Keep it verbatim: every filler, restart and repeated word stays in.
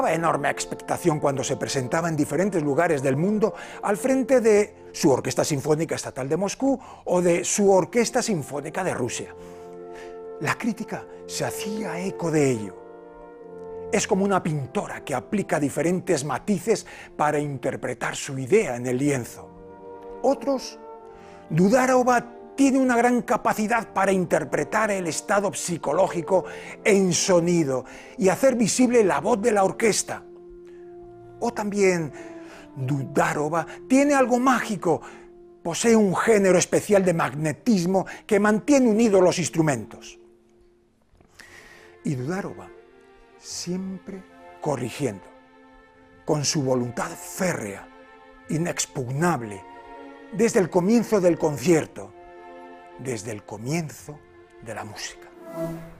Enorme expectación cuando se presentaba en diferentes lugares del mundo al frente de su Orquesta Sinfónica Estatal de Moscú o de su Orquesta Sinfónica de Rusia. La crítica se hacía eco de ello. Es como una pintora que aplica diferentes matices para interpretar su idea en el lienzo. Otros, Dudarova tiene una gran capacidad para interpretar el estado psicológico en sonido y hacer visible la voz de la orquesta. O también, Dudarova tiene algo mágico, posee un género especial de magnetismo que mantiene unidos los instrumentos. Y Dudarova, siempre corrigiendo, con su voluntad férrea, inexpugnable, desde el comienzo del concierto, desde el comienzo de la música.